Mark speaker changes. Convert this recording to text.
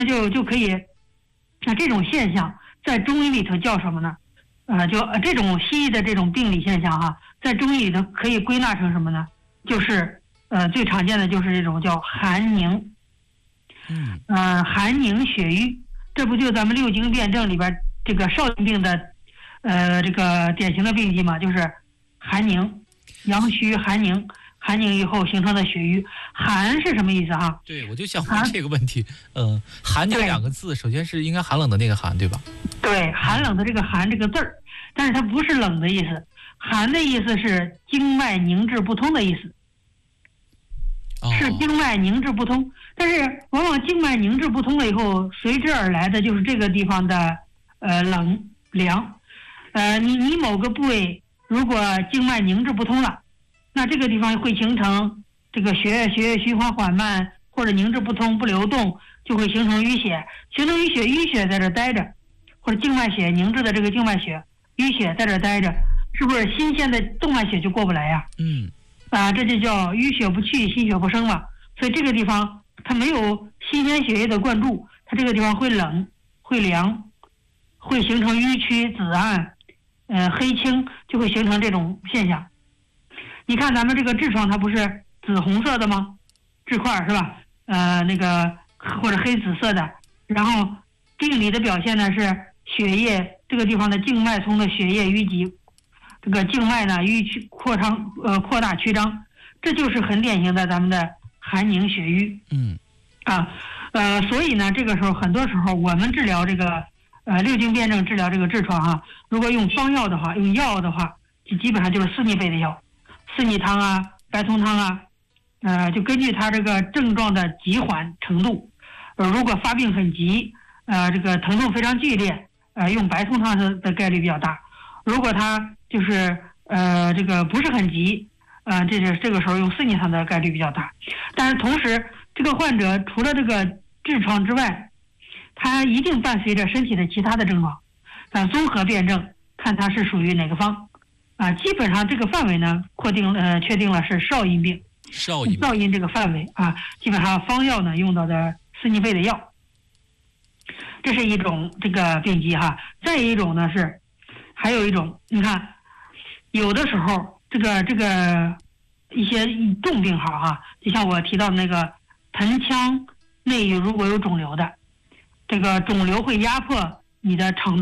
Speaker 1: 就可以，像这种现象在中医里头叫什么呢？就这种西医的这种病理现象哈，在中医里头可以归纳成什么呢？就是最常见的就是这种叫寒凝。寒凝血瘀，这不就咱们六经辩证里边这个少阴病的这个典型的病机嘛，就是寒凝，阳虚寒凝，寒凝以后形成的血瘀。寒是什么意思哈？
Speaker 2: 对，我就想问这个问题。寒这两个字，首先是应该寒冷的那个寒，对吧？
Speaker 1: 对，寒冷的这个寒这个字儿，但是它不是冷的意思，寒的意思是经脉凝滞不通的意思。是经脉凝滞不通，但是往往经脉凝滞不通了以后，随之而来的就是这个地方的冷凉。你某个部位如果经脉凝滞不通了，那这个地方会形成这个血液循环缓慢，或者凝滞不通不流动，就会形成淤血。形成淤血，淤血在这待着，或者静脉血凝滞的这个静脉血淤血在这待着，是不是新鲜的动脉血就过不来呀？这就叫淤血不去，心血不生嘛。所以这个地方它没有新鲜血液的灌注，它这个地方会冷、会凉，会形成淤曲、紫暗、黑青，就会形成这种现象。你看咱们这个痔疮，它不是紫红色的吗？痔块是吧？那个或者黑紫色的。然后病理的表现呢是血液这个地方的静脉丛的血液淤积。这个静脉呢淤曲扩大曲张，这就是很典型的咱们的寒凝血瘀。所以呢，这个时候很多时候我们治疗这个六经辩证治疗这个痔疮哈，如果用方药的话，用药的话，就基本上就是四逆贝的药，四逆汤啊、白松汤啊，就根据它这个症状的急缓程度，如果发病很急，这个疼痛非常剧烈，用白松汤的概率比较大。如果它就是这个不是很急，这个时候用四逆汤的概率比较大。但是同时，这个患者除了这个痔疮之外，他一定伴随着身体的其他的症状。综合辩证看他是属于哪个方基本上这个范围呢确定了是少阴病。少阴这个范围基本上方药呢用到的四逆贝的药，这是一种这个病机哈。再一种呢是。还有一种，你看，有的时候这个一些重病号就像我提到的那个盆腔内如果有肿瘤的，这个肿瘤会压迫你的肠道。